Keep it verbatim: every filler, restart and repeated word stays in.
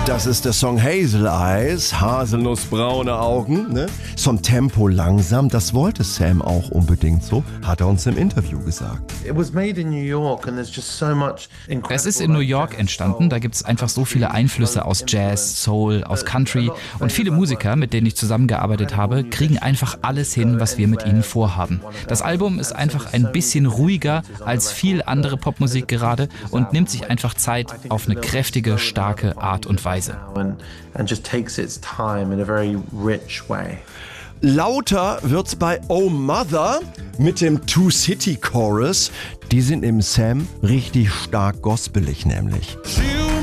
Das ist der Song Hazel Eyes, haselnussbraune Augen, ne? Vom Tempo langsam, das wollte Sam auch unbedingt so, hat er uns im Interview gesagt. Es ist in New York entstanden, da gibt es einfach so viele Einflüsse aus Jazz, Soul, aus Country und viele Musiker, mit denen ich zusammengearbeitet habe, kriegen einfach alles hin, was wir mit ihnen vorhaben. Das Album ist einfach ein bisschen ruhiger als viel andere Popmusik gerade und nimmt sich einfach Zeit auf eine kräftige, starke Art und Weise. Lauter wird's bei Oh Mother mit dem Two-City Chorus. Die sind im Sam richtig stark gospelig nämlich.